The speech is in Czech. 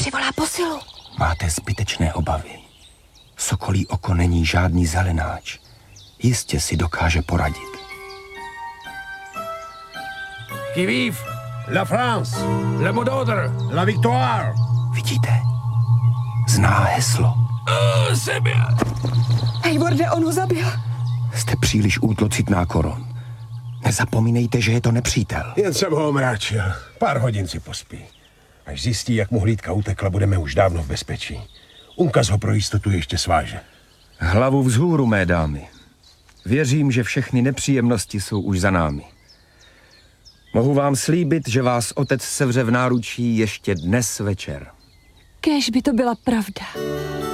přivolá posilu. Máte zbytečné obavy. Sokolí oko není žádný zelenáč. Jistě si dokáže poradit. Qui vive? La France! Le mot d'ordre! La victoire! Vidíte? Zná heslo. C'est bien! Hayworde, on ho zabil. Jste příliš útlocitná, Koron. Nezapomínejte, že je to nepřítel. Jen jsem ho omráčil. Pár hodin si pospí. Až zjistí, jak mu hlídka utekla, budeme už dávno v bezpečí. Unkas ho pro jistotu ještě sváže. Hlavu vzhůru, mé dámy. Věřím, že všechny nepříjemnosti jsou už za námi. Mohu vám slíbit, že vás otec sevře v náručí ještě dnes večer. Kéž by to byla pravda.